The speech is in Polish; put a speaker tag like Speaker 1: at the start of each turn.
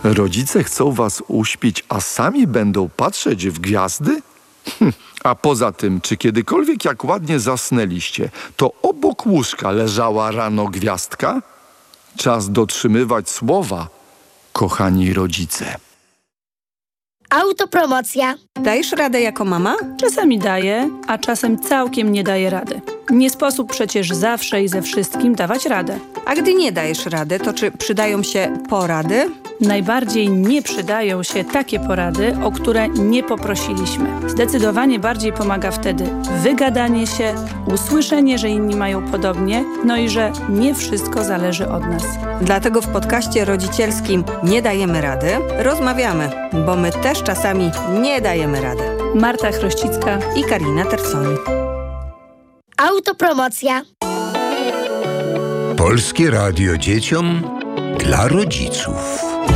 Speaker 1: Rodzice chcą was uśpić, a sami będą patrzeć w gwiazdy? A poza tym, czy kiedykolwiek jak ładnie zasnęliście, to obok łóżka leżała rano gwiazdka? Czas dotrzymywać słowa, kochani rodzice.
Speaker 2: Autopromocja.
Speaker 3: Dajesz radę jako mama?
Speaker 4: Czasami daję, a czasem całkiem nie daję rady. Nie sposób przecież zawsze i ze wszystkim dawać radę.
Speaker 3: A gdy nie dajesz rady, to czy przydają się porady?
Speaker 4: Najbardziej nie przydają się takie porady, o które nie poprosiliśmy. Zdecydowanie bardziej pomaga wtedy wygadanie się, usłyszenie, że inni mają podobnie, no i że nie wszystko zależy od nas.
Speaker 3: Dlatego w podcaście rodzicielskim Nie dajemy rady rozmawiamy, bo my też czasami nie dajemy rady.
Speaker 4: Marta Chrościcka
Speaker 3: i Karina Terconi.
Speaker 2: Autopromocja.
Speaker 5: Polskie Radio dzieciom dla rodziców.